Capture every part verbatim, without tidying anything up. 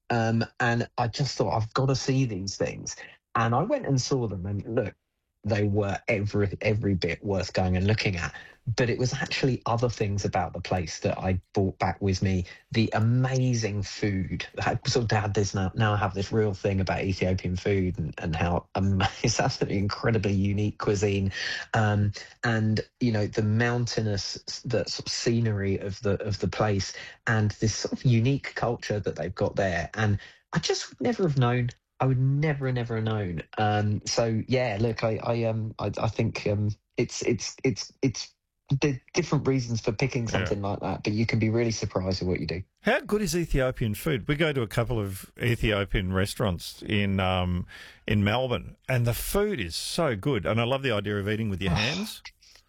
Um, and I just thought, I've got to see these things. And I went and saw them, and look, they were every every bit worth going and looking at. But it was actually other things about the place that I brought back with me. The amazing food. I sort of had this now. Now I have this real thing about Ethiopian food, and, and how um, it's absolutely incredibly unique cuisine. Um, and you know, the mountainous, the sort of scenery of the of the place, and this sort of unique culture that they've got there. And I just would never have known. I would never, never have known. Um, so yeah, look, I, I, um, I, I think um, it's, it's, it's, it's the different reasons for picking Yeah. something like that, but you can be really surprised at what you do. How good is Ethiopian food? We go to a couple of Ethiopian restaurants in um, in Melbourne, and the food is so good. And I love the idea of eating with your hands.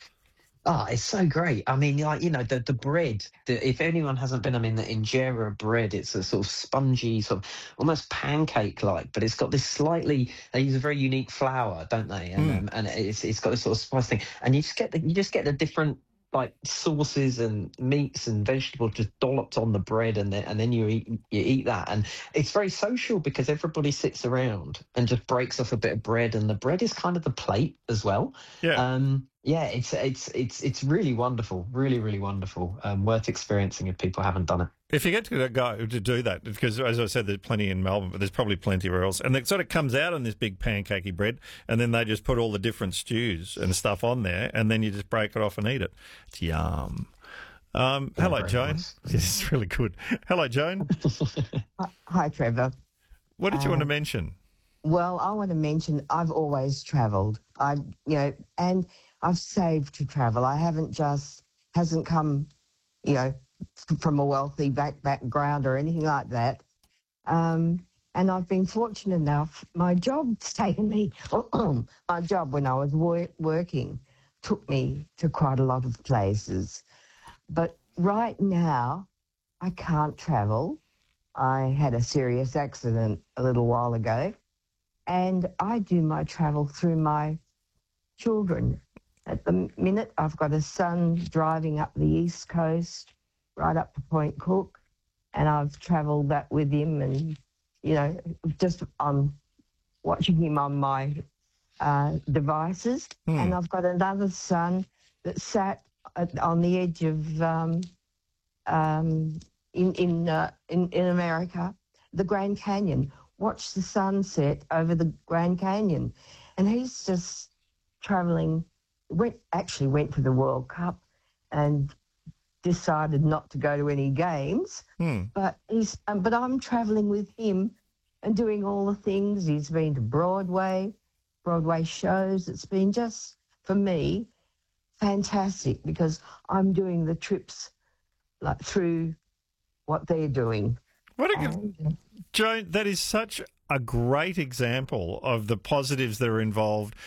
Oh, it's so great. I mean, like, you know, the, the bread, the, if anyone hasn't been, I mean, the injera bread, it's a sort of spongy, sort of almost pancake-like, but it's got this slightly, they use a very unique flour, don't they? And Mm. um, and it's it's got this sort of spice thing. And you just get the, you just get the different, like, sauces and meats and vegetables just dolloped on the bread, and then and then you eat you eat that. And it's very social because everybody sits around and just breaks off a bit of bread, and the bread is kind of the plate as well. Yeah. Um, yeah, it's it's it's it's really wonderful, really really wonderful. Um, worth experiencing if people haven't done it. If you get to go to do that, because as I said, there's plenty in Melbourne, but there's probably plenty where else. And it sort of comes out on this big pancakey bread, and then they just put all the different stews and stuff on there, and then you just break it off and eat it. It's yum. Um, Yeah, hello, very Joan. nice. This is really good. Hello, Joan. Hi- Hi, Trevor. What did you Uh, want to mention? Well, I want to mention I've always travelled. I, you know, and I've saved to travel. I haven't just hasn't come, you know, f- from a wealthy back background or anything like that. Um, and I've been fortunate enough. My job's taken me. My job when I was wor- working took me to quite a lot of places, but right now I can't travel. I had a serious accident a little while ago, and I do my travel through my children. At the minute, I've got a son driving up the East Coast, right up to Point Cook, and I've travelled that with him, and, you know, just I'm watching him on my uh, devices. Hmm. And I've got another son that sat at, on the edge of um, um, in in, uh, in in America, the Grand Canyon. Watch the sunset over the Grand Canyon, and he's just travelling. Went actually went to the World Cup, and decided not to go to any games. Hmm. But he's um, but I'm travelling with him and doing all the things. He's been to Broadway, Broadway shows. It's been just for me fantastic because I'm doing the trips like through what they're doing. What a good, And, Joan, that is such a great example of the positives that are involved